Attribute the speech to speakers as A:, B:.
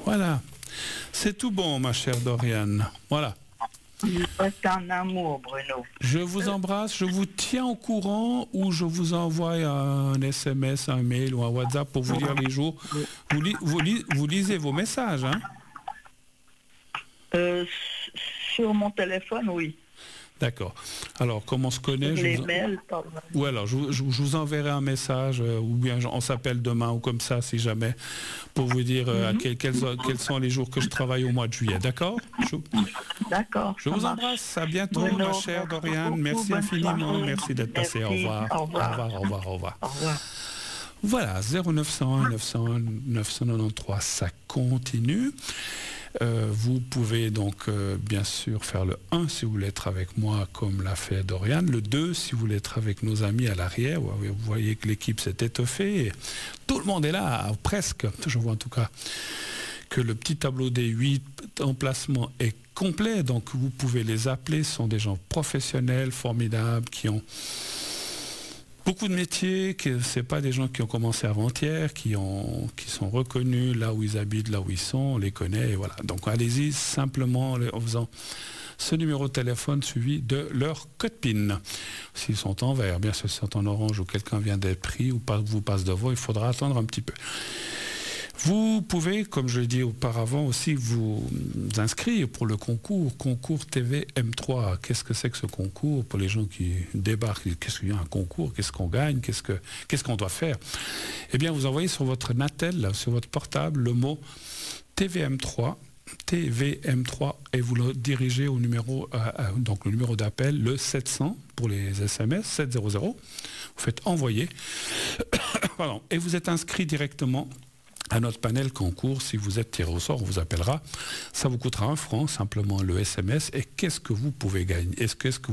A: Voilà. C'est tout bon, ma chère Doriane. Voilà.
B: C'est un amour, Bruno.
A: Je vous embrasse, je vous tiens au courant ou je vous envoie un SMS, un mail ou un WhatsApp pour vous dire les jours. Vous lisez vos messages, hein?
B: Sur mon téléphone, oui.
A: D'accord. Alors, comme on se connaît,
B: les mails, pardon.
A: Ou alors, je vous enverrai un message, ou bien on s'appelle demain, ou comme ça, si jamais, pour vous dire quels sont les jours que je travaille au mois de juillet. D'accord?
B: D'accord.
A: Je vous embrasse. À bientôt,
B: Bruno,
A: ma chère Doriane.
B: beaucoup,
A: Merci
B: bonne
A: infiniment.
B: soirée.
A: Merci d'être passé. Au revoir.
B: Au revoir.
A: Au revoir, au revoir, au revoir.
B: Au revoir.
A: Voilà, 0901 901 993, ça continue. Vous pouvez donc bien sûr faire le 1 si vous voulez être avec moi comme l'a fait Doriane, le 2 si vous voulez être avec nos amis à l'arrière. Vous voyez que l'équipe s'est étoffée, tout le monde est là, presque, je vois en tout cas que le petit tableau des 8 emplacements est complet, donc vous pouvez les appeler, ce sont des gens professionnels, formidables, qui ont beaucoup de métiers, que c'est pas des gens qui ont commencé avant-hier, qui sont reconnus là où ils habitent, là où ils sont, on les connaît, et voilà. Donc allez-y simplement en faisant ce numéro de téléphone suivi de leur code PIN. S'ils sont en vert, bien sûr, s'ils sont en orange ou quelqu'un vient d'être pris ou vous passe devant, il faudra attendre un petit peu. Vous pouvez, comme je l'ai dit auparavant, aussi vous inscrire pour le concours TV M3. Qu'est-ce que c'est que ce concours pour les gens qui débarquent? Qu'est-ce qu'il y a un concours? Qu'est-ce qu'on gagne? Qu'est-ce qu'on doit faire? Eh bien, vous envoyez sur votre Natel, sur votre portable, le mot TVM3 et vous le dirigez au numéro, donc le numéro d'appel, le 700 pour les SMS, 700. Vous faites envoyer pardon, et vous êtes inscrit directement à notre panel concours. Si vous êtes tiré au sort, on vous appellera. Ça vous coûtera 1 franc, simplement le SMS. Et qu'est-ce que vous pouvez gagner? Qu'est-ce que